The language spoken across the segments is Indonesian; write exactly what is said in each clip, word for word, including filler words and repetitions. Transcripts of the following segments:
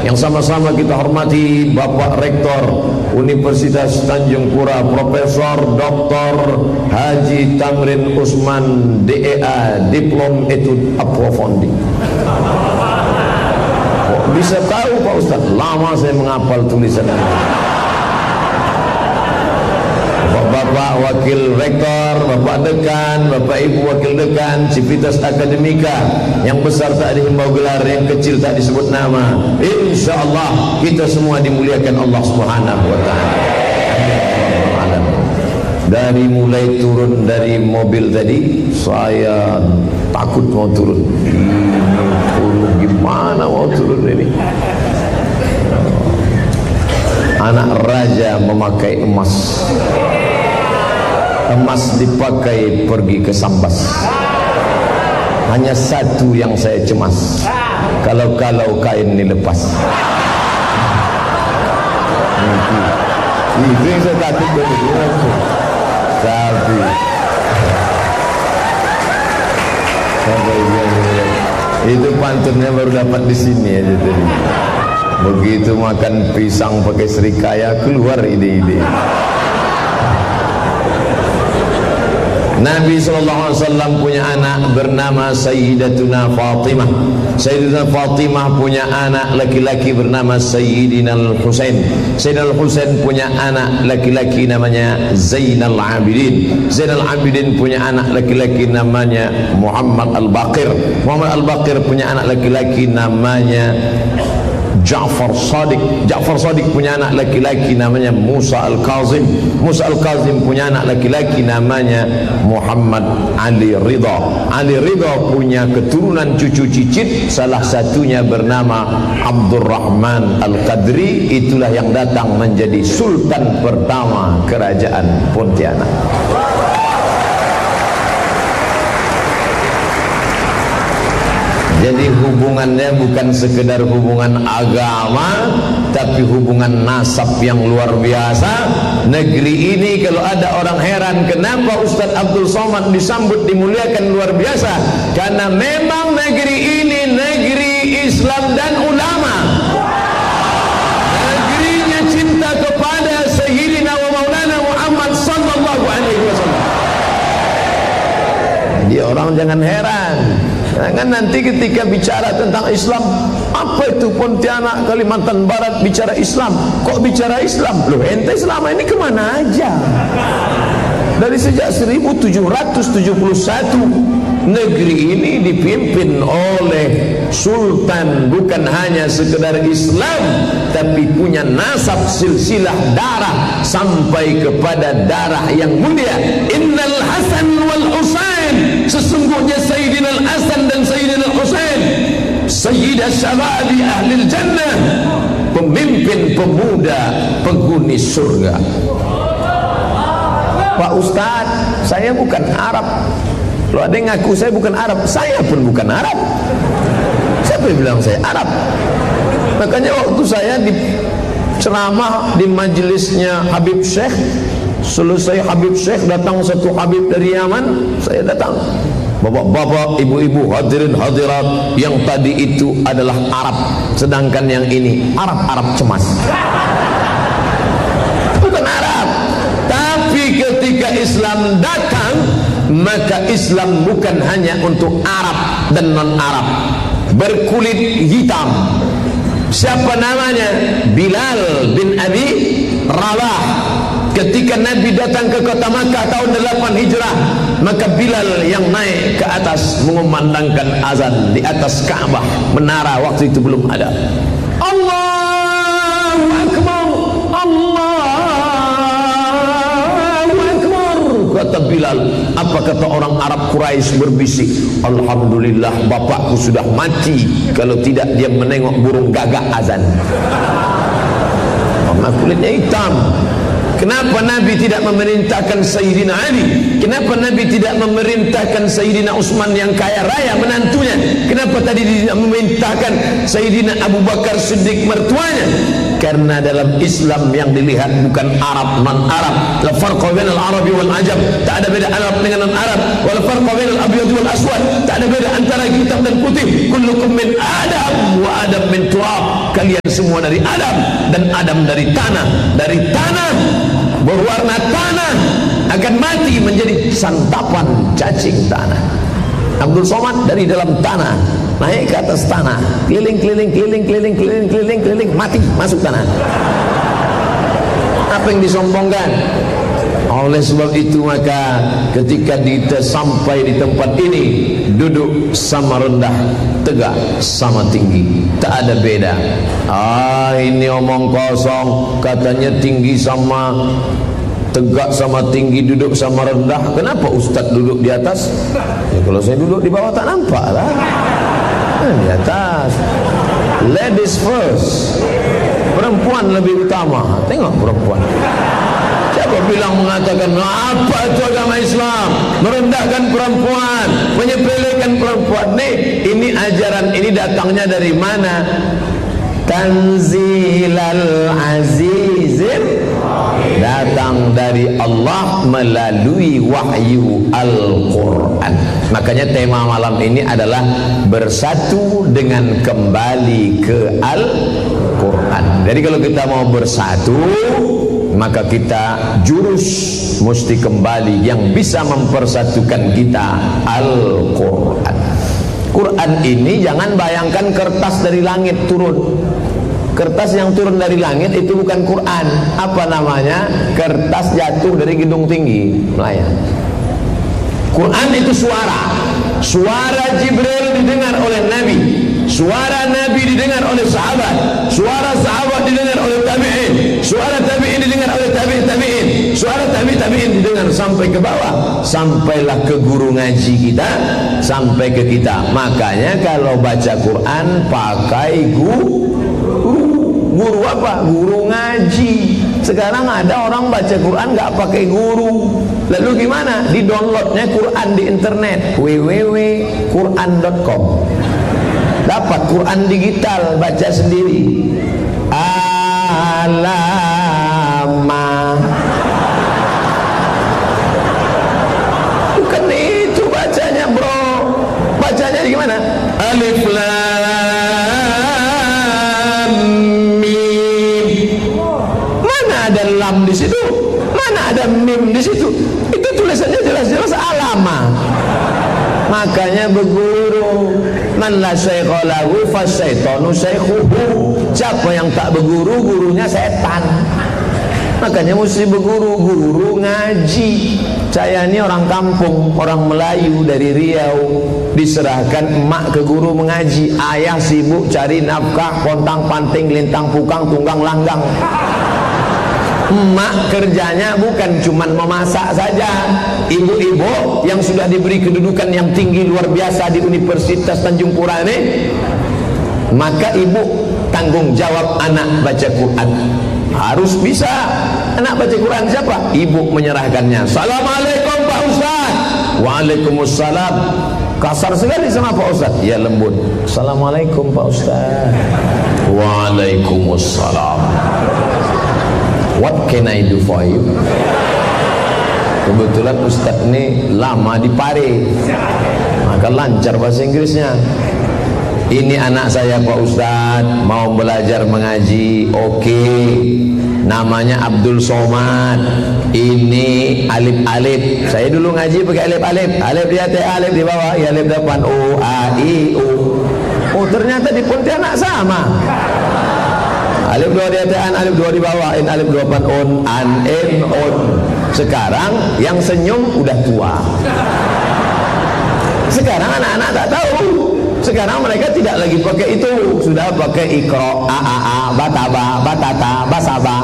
yang sama-sama kita hormati Bapak Rektor Universitas Tanjung Pura, Profesor Doktor Haji Tamrin Usman D E A, Diplom Etude Approfondi. Kok bisa tahu Pak Ustaz? Lama saya menghafal tulisan ini. Bapak Wakil Rektor, Bapak Dekan, Bapak Ibu Wakil Dekan, Civitas Akademika, yang besar tak dihimbau gelar, yang kecil tak disebut nama. Insya Allah kita semua dimuliakan Allah Subhanahu Wa Taala. Dari mulai turun dari mobil tadi, saya takut mau turun. Turun gimana mau turun ini? Anak raja memakai emas. Emas dipakai pergi ke Sambas. Hanya satu yang saya cemas, kalau-kalau kain ini lepas. Itu yang saya takut. Tapi itu pantunnya baru dapat di sini aja tadi. Begitu makan pisang pakai serikaya, keluar ide-ide. Nabi shallallahu alaihi wasallam punya anak bernama Sayyidatuna Fatimah. Sayyidatuna Fatimah punya anak laki-laki bernama Sayyidina Al-Husain. Sayyidina Al-Husain punya anak laki-laki namanya Zainal Abidin. Zainal Abidin punya anak laki-laki namanya Muhammad Al-Baqir. Muhammad Al-Baqir punya anak laki-laki namanya Ja'far Shadiq. Ja'far Shadiq punya anak laki-laki namanya Musa Al-Kazim. Musa Al-Kazim punya anak laki-laki namanya Muhammad Ali Ridha. Ali Ridha punya keturunan cucu cicit, salah satunya bernama Abdurrahman Al-Qadri. Itulah yang datang menjadi sultan pertama kerajaan Pontianak. Jadi hubungannya bukan sekedar hubungan agama, tapi hubungan nasab yang luar biasa. Negeri ini kalau ada orang heran kenapa Ustadz Abdul Somad disambut dimuliakan luar biasa, karena memang negeri ini negeri Islam dan ulama. Negerinya cinta kepada Sayyidina wa Maulana Muhammad sallallahu alaihi wasallam. Jadi orang jangan heran. Jangan nanti ketika bicara tentang Islam, apa itu Pontianak, Kalimantan Barat bicara Islam? Kok bicara Islam? Loh, ente selama ini kemana aja? Dari sejak seribu tujuh ratus tujuh puluh satu negeri ini dipimpin oleh sultan, bukan hanya sekedar Islam, tapi punya nasab silsilah darah sampai kepada darah yang mulia. Innal Hasan wal Husain, sesungguhnya Sayyidina Al-Hasan dan Sayyidina Al-Husain Sayyidah Syababi Ahlil Jannah, pemimpin pemuda penghuni surga. Pak Ustadz, saya bukan Arab. Kalau ada yang ngaku saya bukan Arab, saya pun bukan Arab. Siapa yang bilang saya Arab? Makanya waktu saya di ceramah di majelisnya Habib Syekh, selesai Habib Syekh datang satu Habib dari Yaman, saya datang. Bapak-bapak, ibu-ibu, hadirin hadirat, yang tadi itu adalah Arab, sedangkan yang ini Arab-Arab cemas. Bukan Arab. Tapi ketika Islam datang, maka Islam bukan hanya untuk Arab dan non-Arab. Berkulit hitam. Siapa namanya? Bilal bin Abi Rabah. Ketika Nabi datang ke kota Makkah tahun delapan Hijrah, maka Bilal yang naik ke atas mengumandangkan azan di atas Ka'bah. Menara waktu itu belum ada. Allahu Akbar, Allahu Akbar, kata Bilal. Apa kata orang Arab Quraisy berbisik? Alhamdulillah bapakku sudah mati, kalau tidak dia menengok burung gagak azan. Karena kulitnya hitam. Kenapa Nabi tidak memerintahkan Sayyidina Ali? Kenapa Nabi tidak memerintahkan Sayyidina Utsman yang kaya raya menantunya? Kenapa tadi tidak memerintahkan Sayyidina Abu Bakar Siddiq mertuanya? Karena dalam Islam yang dilihat bukan Arab non-Arab. La farqa bainal Arabi wal Ajam. Tak ada beda Arab dengan non-Arab. Wal farqa bainal abyad wal aswad. Tak ada beda antara hitam dan putih. Kullukum min Adam wa Adam min turab. Kalian semua dari Adam, dan Adam dari tanah, dari tanah berwarna tanah akan mati menjadi santapan cacing tanah. Abdul Somad dari dalam tanah naik ke atas tanah, keliling keliling keliling keliling keliling keliling keliling, mati masuk tanah. Apa yang disombongkan? Oleh sebab itu maka ketika kita sampai di tempat ini, duduk sama rendah, tegak sama tinggi, tak ada beda. Ah, ini omong kosong, katanya tinggi sama tegak sama tinggi, duduk sama rendah. Kenapa Ustaz duduk di atas? Ya, kalau saya duduk di bawah tak nampak lah. Nah, di atas. Ladies first. Perempuan lebih utama. Tengok perempuan. Siapa bilang mengatakan apa itu agama Islam, merendahkan perempuan, menyepelekan perempuan? Nih, ini ajaran ini datangnya dari mana? Tanzilal Azizir, datang dari Allah melalui wahyu Al-Quran. Makanya tema malam ini adalah bersatu dengan kembali ke Al-Quran. Jadi kalau kita mau bersatu, maka kita jurus mesti kembali yang bisa mempersatukan kita, Al-Quran. Quran ini jangan bayangkan kertas dari langit turun. Kertas yang turun dari langit itu bukan Quran. Apa namanya? Kertas jatuh dari gedung tinggi melayang. Quran itu suara. Suara Jibril didengar oleh Nabi, suara Nabi didengar oleh sahabat, suara sahabat didengar oleh tabi'in, suara tabi'in didengar oleh tabi'in tabi'in, suara tabi'in tabi'in didengar sampai ke bawah, sampailah ke guru ngaji kita, sampai ke kita. Makanya kalau baca Quran pakai guru. Guru apa? Guru ngaji. Sekarang ada orang baca Quran nggak pakai guru. Lalu gimana? Di downloadnya Quran di internet, w w w titik quran titik com. Dapat Quran digital, baca sendiri. Alama. Bukan itu bacanya, bro. Bacanya gimana? Alif lam mim. Mana ada lam di situ? Mana ada mim di situ? Itu tulisannya jelas-jelas alama. Makanya berguru. Man la syaikha lahu fasyaitanu syaikhuhu. Siapa yang tak berguru, gurunya setan. Makanya mesti berguru, guru ngaji. Saya ini orang kampung, orang Melayu dari Riau. Diserahkan emak ke guru mengaji. Ayah sibuk cari nafkah, pontang panting, lintang pukang, tunggang langgang. Emak kerjanya bukan cuma memasak saja. Ibu-ibu yang sudah diberi kedudukan yang tinggi luar biasa di Universitas Tanjung Pura ini, maka ibu tanggung jawab anak baca Quran. Harus bisa. Anak baca Quran siapa? Ibu menyerahkannya. Assalamualaikum Pak Ustaz. Waalaikumsalam. Kasar sekali sama Pak Ustaz. Ya lembut. Assalamualaikum Pak Ustaz. Waalaikumsalam. What can I do for you? Kebetulan Ustaz ini lama di Pare, maka lancar bahasa Inggrisnya. Ini anak saya Pak Ustaz, mau belajar mengaji. Oke, namanya Abdul Somad. Ini alif-alif. Saya dulu ngaji pakai alif-alif. Alif di atas, alif di bawah, ya alif depan, O, A, I, U. Oh ternyata di Pontianak sama. Alif dua di atas, alif dua di bawah, in alif dua pan on, an, in, on. Sekarang yang senyum udah tua. Sekarang anak-anak tak tahu. Sekarang mereka tidak lagi pakai itu, sudah pakai ikro, a a a, bataba, batata, basaba.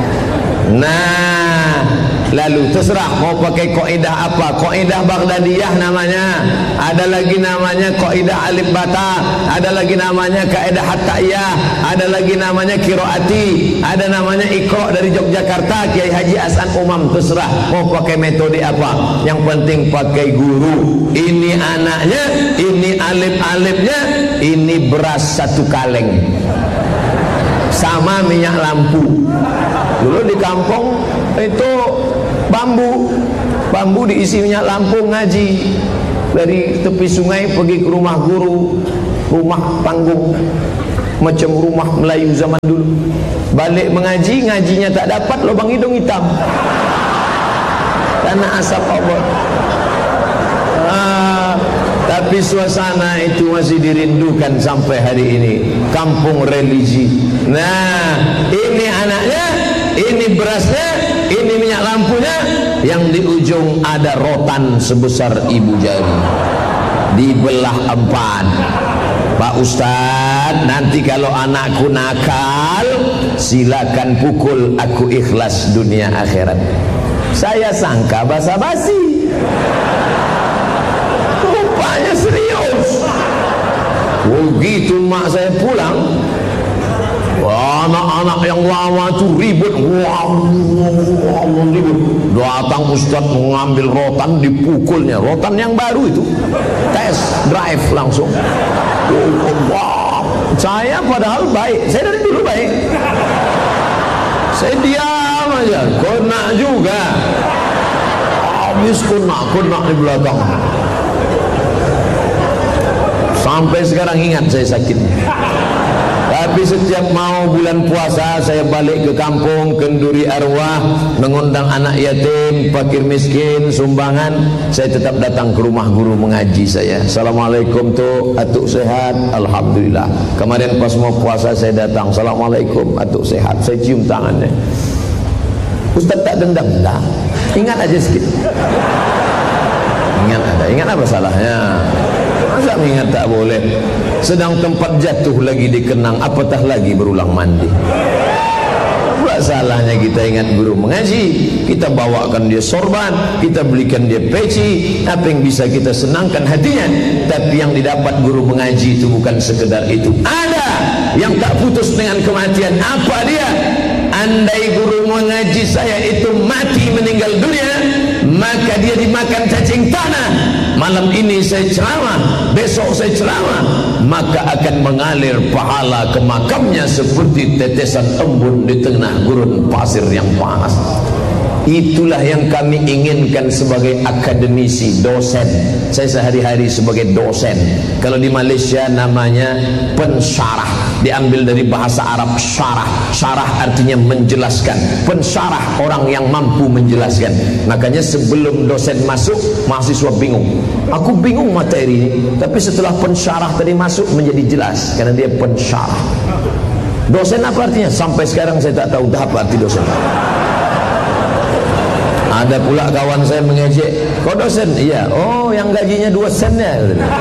Nah, lalu terserah mau pakai kaidah apa. Kaidah Baghdadiyah namanya. Ada lagi namanya kaidah alif bata. Ada lagi namanya kaidah hattaiyah. Ada lagi namanya qiraati. Ada namanya Iqra dari Yogyakarta, Kiai Haji Hasan Umam. Terserah mau pakai metode apa. Yang penting pakai guru. Ini anaknya, ini alif-alifnya, ini beras satu kaleng. Sama minyak lampu. Dulu di kampung itu bambu, bambu diisi minyak lampu ngaji. Dari tepi sungai pergi ke rumah guru, rumah panggung. macam rumah Melayu zaman dulu. Balik mengaji, ngajinya tak dapat, lubang hidung hitam karena asap obor. ah, Tapi suasana itu masih dirindukan sampai hari ini. Kampung religi. Nah, ini anaknya, ini berasnya, ini minyak lampunya. Yang di ujung ada rotan sebesar ibu jari, dibelah empat. Pak Ustadz, nanti kalau anakku nakal, silakan pukul, aku ikhlas dunia akhirat. Saya sangka basa-basi, rupanya serius. Begitu mak saya pulang, anak-anak yang lama itu ribut, wah, ribut. Datang Ustaz mengambil rotan, dipukulnya. Rotan yang baru itu, tes drive langsung. Wah, saya padahal baik, saya dari dulu baik. Saya diam aja, kena juga. Habis kena, kena di belakang. Sampai sekarang ingat saya sakitnya. Tapi setiap mau bulan puasa, saya balik ke kampung, kenduri arwah, mengundang anak yatim, fakir miskin, sumbangan. Saya tetap datang ke rumah guru mengaji saya. Assalamualaikum tu, atuk sehat? Alhamdulillah. Kemarin pas mau puasa saya datang, Assalamualaikum, atuk sehat. Saya cium tangannya. Ustaz tak dendam? Tak. Ingat aja sedikit. Ingat ada, ingat apa salahnya? Masa mengingat tak boleh? Sedang tempat jatuh lagi dikenang, apatah lagi berulang mandi. Apa salahnya kita ingat guru mengaji? Kita bawakan dia sorban, kita belikan dia peci. Apa yang bisa kita senangkan hatinya? Tapi yang didapat guru mengaji itu bukan sekedar itu. Ada yang tak putus dengan kematian. Apa dia? Andai guru mengaji saya itu mati meninggal dunia, maka dia dimakan cacing tanah. Malam ini saya ceramah, besok saya ceramah, maka akan mengalir pahala ke makamnya seperti tetesan embun di tengah gurun pasir yang panas. Itulah yang kami inginkan sebagai akademisi, dosen. Saya sehari-hari sebagai dosen. Kalau di Malaysia namanya pensyarah, diambil dari bahasa Arab syarah. Syarah artinya menjelaskan. Pensyarah orang yang mampu menjelaskan. Makanya sebelum dosen masuk, mahasiswa bingung. Aku bingung materi ini, tapi setelah pensyarah tadi masuk menjadi jelas karena dia pensyarah. Dosen apa artinya? Sampai sekarang saya tak tahu apa arti dosen. Ada pula kawan saya mengejek, kau dosen? Iya. Oh, yang gajinya dua sen ya.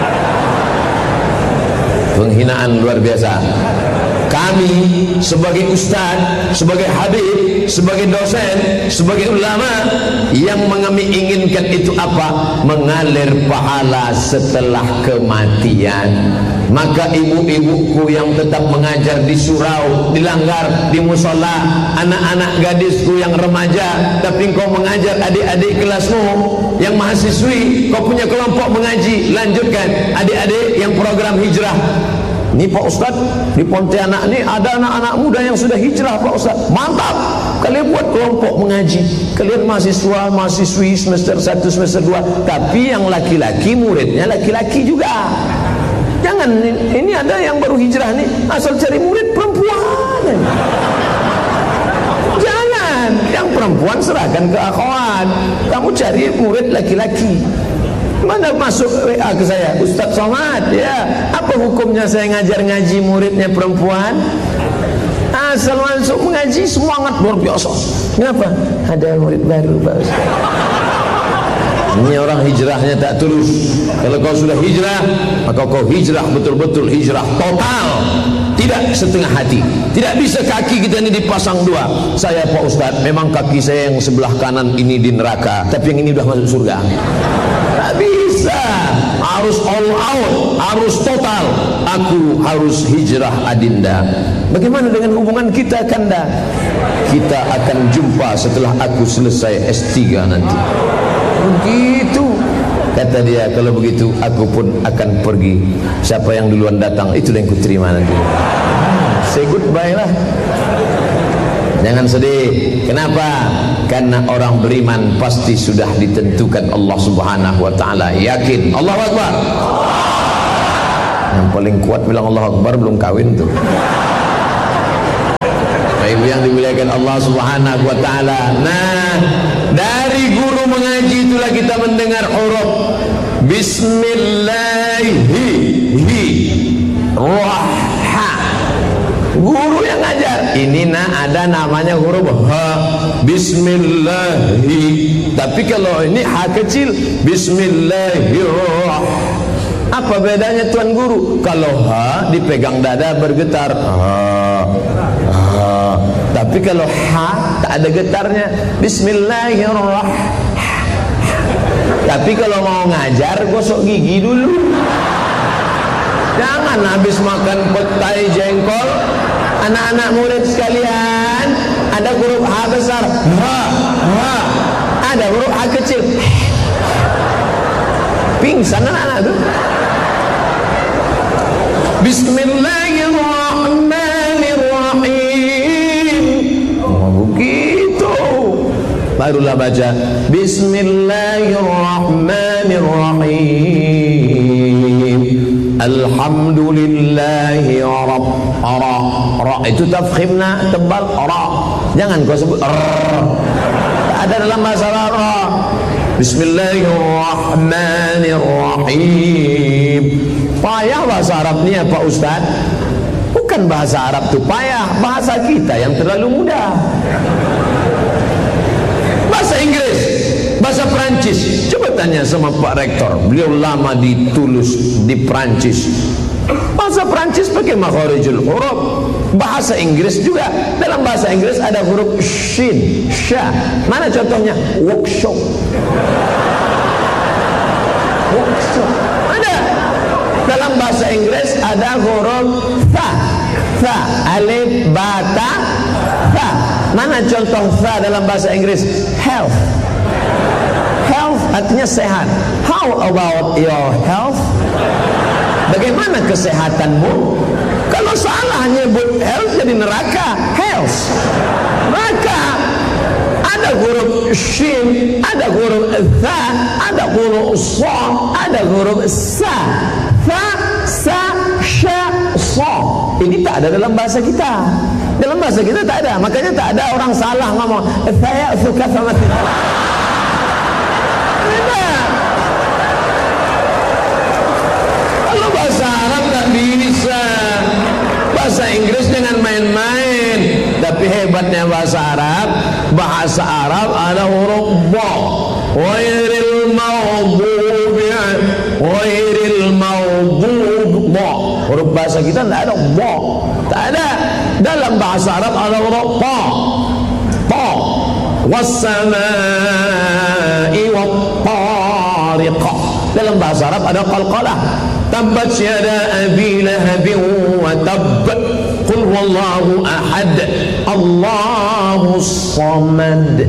Penghinaan luar biasa. Kami sebagai ustaz, sebagai habib, sebagai dosen, sebagai ulama, yang kami inginkan itu apa? Mengalir pahala setelah kematian. Maka ibu-ibuku yang tetap mengajar di surau, di langgar, di musola, anak-anak gadisku yang remaja, tapi kau mengajar adik-adik kelasmu yang mahasiswi, kau punya kelompok mengaji, lanjutkan. Adik-adik yang program hijrah, ini Pak Ustaz, di Pontianak ini ada anak-anak muda yang sudah hijrah Pak Ustaz. Mantap, kalian buat kelompok mengaji. Kalian mahasiswa, mahasiswi semester satu, semester dua, tapi yang laki-laki muridnya laki-laki juga. Jangan, ini ada yang baru hijrah nih, asal cari murid perempuan. Jangan, yang perempuan serahkan ke akhwat. Kamu cari murid laki-laki. Mana masuk W A ke saya, Ustaz Somad, ya, apa hukumnya saya ngajar ngaji muridnya perempuan? Asal masuk mengaji semangat luar biasa. Kenapa? Ada murid baru Pak Ustaz. Ini orang hijrahnya tak tulus. Kalau kau sudah hijrah, maka kau hijrah betul-betul, hijrah total, tidak setengah hati. Tidak bisa kaki kita ini dipasang dua. Saya Pak Ustaz, memang kaki saya yang sebelah kanan ini di neraka, tapi yang ini sudah masuk surga. Tak bisa, harus all out, harus total. Aku harus hijrah adinda. Bagaimana dengan hubungan kita kanda? Kita akan jumpa setelah aku selesai S tiga nanti. Begitu kata dia, kalau begitu aku pun akan pergi. Siapa yang duluan datang, itulah yang kuterima nanti. Say goodbye lah. Jangan sedih. Kenapa? Karena orang beriman pasti sudah ditentukan Allah Subhanahu wa taala. Yakin. Allahu Akbar. Yang paling kuat bilang Allah Akbar belum kawin tuh. Ibu yang dimuliakan Allah Subhanahu wa taala. Nah, dari guru mengaji itulah kita mendengar huruf Bismillahirrahmanirrahim. Guru yang ngajar. Ini nah ada namanya huruf ha, Bismillahi. Tapi kalau ini ha kecil, Bismillahirrahmanirrahim. Apa bedanya tuan guru? Kalau ha dipegang dada bergetar. Ha, ha. Tapi kalau ha tak ada getarnya. Bismillahirrahmanirrahim. Tapi kalau mau ngajar gosok gigi dulu. Jangan habis makan petai jengkol. Anak-anak murid sekalian, ada huruf ha besar. Ha, ha. Ada huruf ha kecil. Pingsan anak-anak tuh. Bismillahirrahmanirrahim. Oh, begitu. Barulah baca Bismillahirrahmanirrahim. Alhamdulillahi rabb. Ra, ra itu tafkhimna tebal ra. Jangan kau sebut r. Ada dalam bahasa Arab. Bismillahirrahmanirrahim. Payah bahasa Arab ni apa Ustaz? Bukan bahasa Arab tu payah, bahasa kita yang terlalu mudah. Bahasa Inggris, bahasa Perancis. Coba tanya sama Pak Rektor, beliau lama di Toulouse, di Perancis. Bahasa Perancis pakai makharijul huruf. Bahasa Inggris juga. Dalam bahasa Inggris ada huruf shin, sha. Mana contohnya? Workshop. Workshop. Ada. Dalam bahasa Inggris ada huruf tha, tha, alif, ba, ta, tha. Mana contoh tha dalam bahasa Inggris? Health. Health artinya sehat. How about your health? Bagaimana kesehatanmu? Kalau salah nyebut health jadi neraka. Health. Maka ada huruf shin, ada huruf tha, ada huruf sa, ada huruf sa. Tha, sa, sha, sa. Ini tak ada dalam bahasa kita. Dalam bahasa kita tak ada. Makanya tak ada orang salah ngomong saya suka sama tidak. Kalau bahasa Arab tak bisa. Bahasa Inggris dengan main-main. Tapi hebatnya bahasa Arab, bahasa Arab ada huruf ba. Ghairil maghdubi, ghairil maghdubi. Ba. Huruf bahasa kita tidak ada ba. Tak ada. Dalam bahasa Arab ada huruf ta. Ta. Was-samaa'i wat-tariqah. Dalam bahasa Arab ada qalqalah. Tabbat yada abi lahabin wa tabb. Qul wallahu ahad. Allahus samad.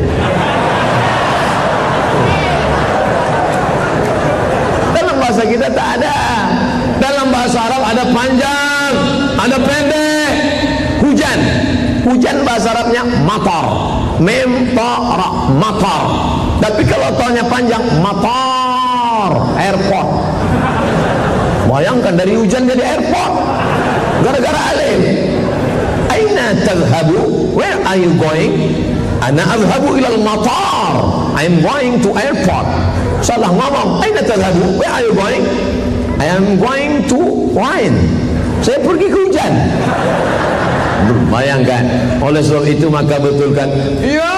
Dalam bahasa kita tak ada. Dalam bahasa Arab ada panjang, ada pendek. Hujan. Hujan bahasa Arabnya matar. Mim ta ra, matar. Tapi kalau taunya panjang, matar, airport. Bayangkan dari hujan jadi airport gara-gara alif. Aina tadhhabu? Where are you going? Ana adhhabu ila al-matar. I'm going to airport. Salah ngomong. Aina tadhhabu? Where are you going? I am going to rain. Saya pergi ke hujan. Bayangkan. Oleh sebab itu maka betulkan ya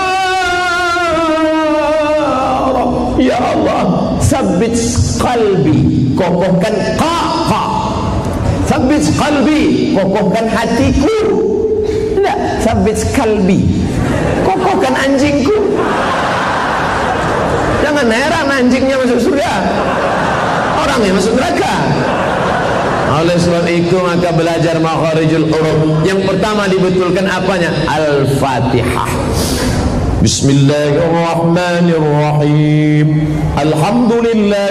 Rabb, ya Allah, sabbit qalbi, kokohkan qa. Sabbit qalbi, kokohkan hatiku. Tidak, sabbit qalbi, kokohkan anjingku. Jangan heran anjingnya masuk surga, orangnya masuk neraka. Oleh sebab itu maka belajar makharijul huruf. Yang pertama dibetulkan apanya? Al-Fatihah. Bismillahirrahmanirrahim. Alhamdulillah.